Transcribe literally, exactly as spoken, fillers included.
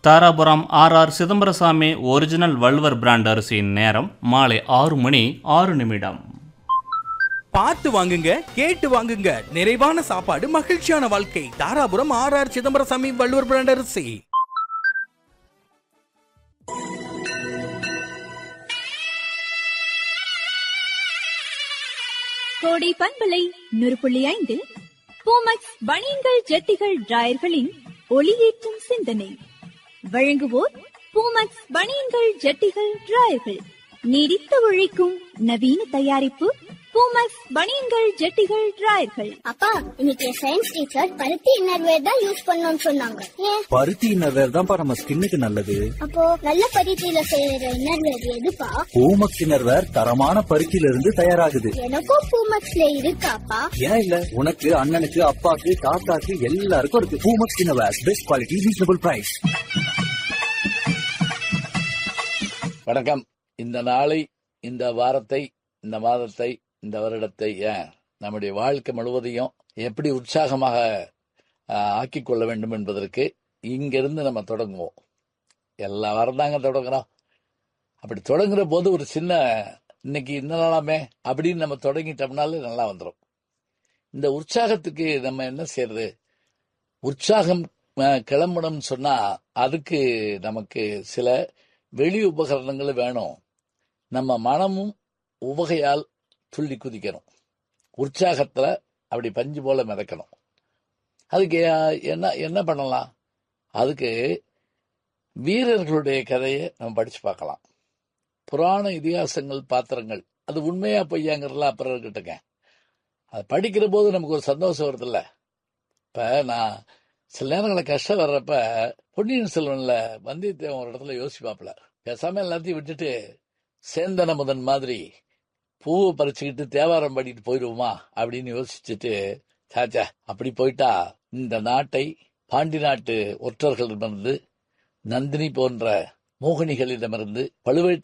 Dharapuram R R Chidambarasamy original Valluvar brand அரிசியின் நேரம் மாலை ஆறு மணி ஆறு நிமிடம். பார்த்து வாங்குங்க, கேட்டு வாங்குங்க. நிறைவான சாப்பாடு, மகிழ்ச்சியான வாழ்க்கை. Dharapuram R R Chidambarasamy Valluvar brand அரிசி. கோடை பண்பலை நூறு புள்ளி ஐந்தில் பூமக்ஸ் பனியன்கள் ஜட்டிகள் டிராயர்களின் ஒளியேற்றும் சிந்தனை வழங்குவோர் பூமக்ஸ் பனியன்கள் ஜட்டிகள் டிராயர்கள். நீடித்து உழைக்கும் நவீன தயாரிப்பு பூமக்ஸ் பனியன்கள் ஜட்டிகள் டிராயர்கள். அப்பா, இன்னைக்கு சயின்ஸ் டீச்சர் பருத்தி இன்னர்வேர் தான் யூஸ் பண்ணணும்னு சொன்னாங்க. ஏன்? பருத்தி இன்னர்வேர் தான் நம்ம ஸ்கின்னுக்கு நல்லது. அப்போ நல்ல பருத்தியில செய்யற இன்னர்வேர் எதுப்பா? பூமக்ஸ் இன்னர்வேர் தரமான பருத்தியில இருந்து தயாராகுது. எனக்கும் பூமக்ஸ்ல இருக்காப்பா. ஏன் இல்ல, உனக்கு, அண்ணனுக்கு, அப்பாக்கு, தாத்தாக்கு எல்லாருக்கும் இருக்கு. Poomex innerwear, best quality, reasonable price. வணக்கம். இந்த நாளை, இந்த வாரத்தை, இந்த மாதத்தை, இந்த வருடத்தை, ஏன் நம்முடைய வாழ்க்கை முழுவதையும் எப்படி உற்சாகமாக ஆக்கிக் கொள்ள வேண்டும் என்பதற்கு இங்கிருந்து நம்ம தொடங்குவோம். எல்லா வாரம் தாங்க தொடங்குறோம். அப்படி தொடங்குற போது ஒரு சின்ன, இன்னைக்கு இந்த நாளாமே அப்படின்னு நம்ம தொடங்கிட்டோம்னாலே நல்லா வந்துடும். இந்த உற்சாகத்துக்கு நம்ம என்ன செய்யறது? உற்சாகம் கிளம்பணும்னு சொன்னா அதுக்கு நமக்கு சில வெளி உபகரணங்கள் வேணும். நம்ம மனமும் உவகையால் துள்ளி குதிக்கணும். உற்சாகத்துல அப்படி பஞ்சு போல மிதக்கணும். அதுக்கு என்ன என்ன பண்ணலாம்? அதுக்கு வீரர்களுடைய கதையை நம்ம படிச்சு பார்க்கலாம். புராண இதிகாசங்கள், பாத்திரங்கள், அது உண்மையா பொய்யாங்கிறதுலாம் அப்புறம் இருக்கட்டுங்க. அது படிக்கிற போது நமக்கு ஒரு சந்தோஷம் வருது இல்ல. இப்ப நான் சில நேரங்களில் கஷ்டம் வர்றப்ப பொன்னியின் செல்வன்ல வந்தியத்தேவன் ஒரு இடத்துல யோசிப்பாப்புல, பேசாம எல்லாத்தையும் விட்டுட்டு சேந்தன முதன் மாதிரி பூவை பறிச்சுக்கிட்டு தேவாரம் பாடிட்டு போயிடுவோமா அப்படின்னு யோசிச்சுட்டு, சாச்சா அப்படி போயிட்டா இந்த நாட்டை பாண்டி நாட்டு ஒற்றர்களிடமிருந்து, நந்தினி போன்ற மோகினிகளிடமிருந்து, பழுவேட்டை